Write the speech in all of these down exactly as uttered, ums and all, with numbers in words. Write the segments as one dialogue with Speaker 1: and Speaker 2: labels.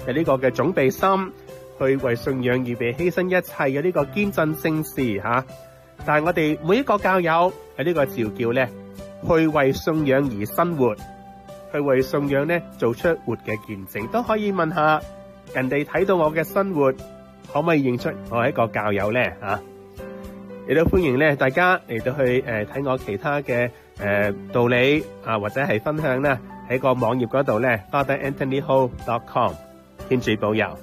Speaker 1: 嘅呢個嘅準備心，去為信仰預備犧牲一切嘅呢個堅振聖事吓。但係我哋每一個教友喺呢個召叫咧，去為信仰而生活，去為信仰咧做出活嘅見證，都可以問下人哋睇到我嘅生活，可唔可以認出我係一個教友咧吓？亦都歡迎咧大家嚟到去誒睇我其他嘅誒道理啊，或者係分享咧喺個網頁嗰度咧 father anthony ho dot com， 天主保佑。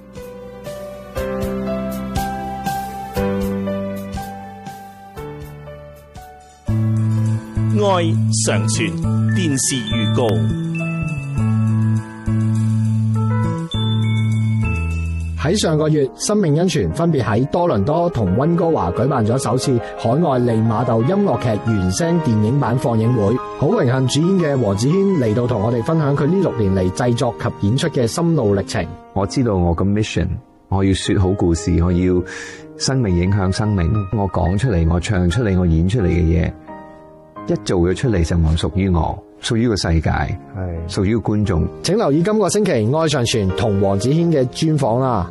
Speaker 2: 愛常傳電視預告。
Speaker 3: 喺上個月，生命恩泉分別喺多倫多同溫哥華舉辦咗首次海外利瑪竇音樂劇原聲電影版放映會。好榮幸主演嘅黃子軒嚟到同我哋分享佢呢六年嚟製作及演出嘅心路歷程。
Speaker 4: 我知道我個 mission， 我要說好故事，我要生命影響生命。我講出嚟，我唱出嚟，我演出嚟嘅嘢，一做咗出嚟就唔屬於我，屬於個世界，係屬於個觀眾。
Speaker 3: 請留意今個星期愛常傳同黃子軒嘅專訪啦。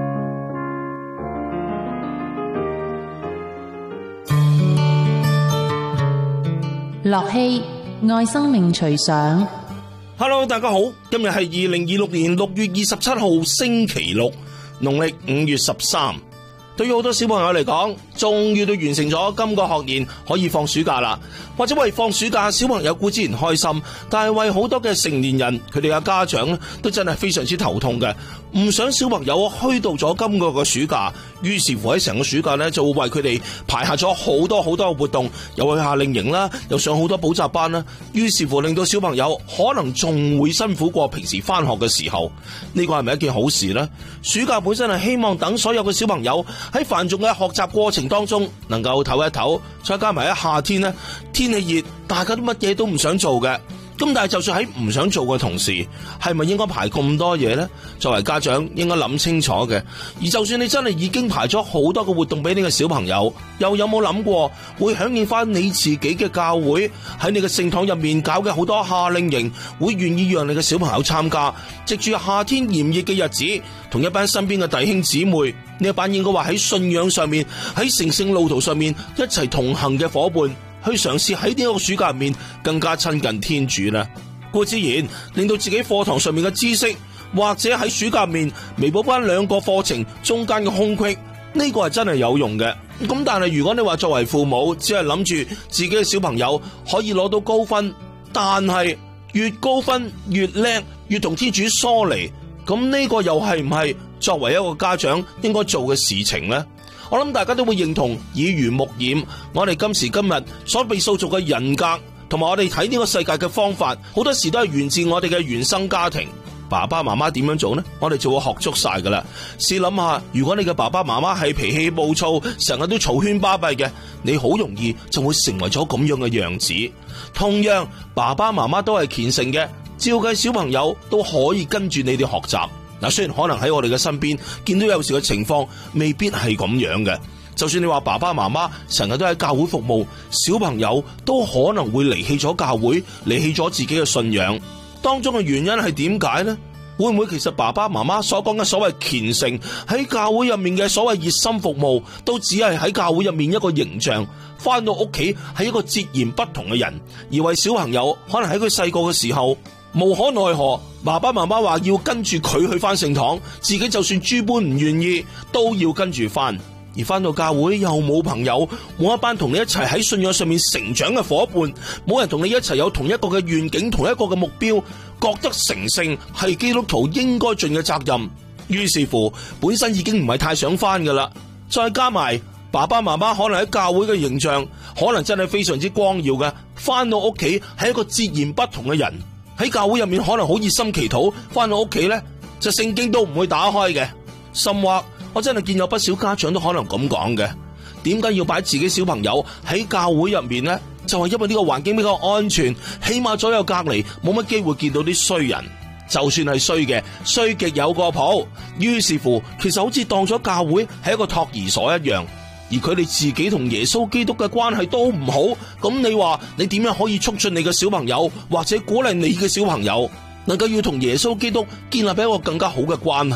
Speaker 5: 樂器愛生命隨想。
Speaker 2: Hello， 大家好，今日係二零二六年六月二十七號星期六，農曆五月十三。對於好多小朋友嚟講，終於都完成咗今個學年，可以放暑假啦。或者為放暑假，小朋友固然開心，但係為好多嘅成年人，佢哋嘅家長咧，都真係非常之頭痛嘅。唔想小朋友虛度咗今個嘅暑假，於是乎喺成個暑假咧，就會為佢哋排下咗好多好多嘅活動，又去夏令營啦，又上好多補習班啦。於是乎令到小朋友可能仲會辛苦過平時翻學嘅時候。呢個係咪一件好事呢？暑假本身係希望等所有嘅小朋友喺繁重嘅學習過程當中能夠唞一唞，再加埋喺夏天呢，天氣熱，大家都乜嘢都唔想做嘅。咁但係就算喺唔想做嘅同時，係咪應該排咁多嘢呢？作為家長應該諗清楚嘅。而就算你真係已經排咗好多個活動俾你嘅小朋友，又有冇諗過會響應翻你自己嘅教會喺你嘅聖堂入面搞嘅好多夏令營，會願意讓你嘅小朋友參加，藉住夏天炎熱嘅日子，同一班身邊嘅弟兄姊妹，呢一班應該話喺信仰上面，喺成聖路途上面一齊同行嘅夥伴，去嘗試喺呢個暑假入面更加親近天主呢？固之然令到自己課堂上面嘅知識，或者喺暑假入面彌補翻兩個課程中間嘅空隙，呢個係真係有用嘅。咁但係如果你話作為父母只係諗住自己嘅小朋友可以攞到高分，但係越高分越叻，越同天主疏離，咁呢個又係唔係作為一個家長應該做嘅事情呢？我諗大家都會認同，耳濡目染，我哋今時今日所被塑造嘅人格，同埋我哋睇呢個世界嘅方法，好多時都係源自我哋嘅原生家庭。爸爸媽媽點樣做呢？我哋就會學足晒噶啦。試諗下，如果你嘅爸爸媽媽係脾氣暴躁，成日都嘈喧巴閉嘅，你好容易就會成為咗咁樣嘅樣子。同樣，爸爸媽媽都係虔誠嘅，照計小朋友都可以跟住你哋學習。嗱，雖然可能喺我哋嘅身邊見到有時嘅情況未必係咁樣嘅，就算你話爸爸媽媽成日都喺教會服務，小朋友都可能會離棄咗教會，離棄咗自己嘅信仰。當中嘅原因係點解呢？會唔會其實爸爸媽媽所講嘅所謂虔誠，喺教會入面嘅所謂熱心服務，都只係喺教會入面一個形象，翻到屋企係一個截然不同嘅人。而為小朋友可能喺佢細個嘅時候，無可奈何，爸爸媽媽話要跟住佢去翻聖堂，自己就算諸般唔願意，都要跟住翻。而翻到教會又冇朋友，冇一班同你一齊喺信仰上面成長嘅伙伴，冇人同你一齊有同一個嘅願景，同一個嘅目標，覺得成聖係基督徒應該盡嘅責任。於是乎，本身已經唔係太想翻噶啦，再加埋爸爸媽媽可能喺教會嘅形象，可能真係非常之光耀嘅，翻到屋企係一個截然不同嘅人。喺教會入面可能好熱心祈禱，翻到屋企呢，就聖經都唔會打開嘅。甚或我真係見有不少家長都可能咁講嘅，點解要擺自己小朋友喺教會入面呢？就係因為呢個環境比較安全，起碼左右隔離冇乜機會見到啲衰人。就算係衰嘅，衰極有個譜。於是乎，其實好似當咗教會係一個托兒所一樣，而佢哋自己同耶穌基督嘅關係都唔好，咁你話你點樣可以促進你嘅小朋友，或者鼓勵你嘅小朋友能夠要同耶穌基督建立一個更加好嘅關係？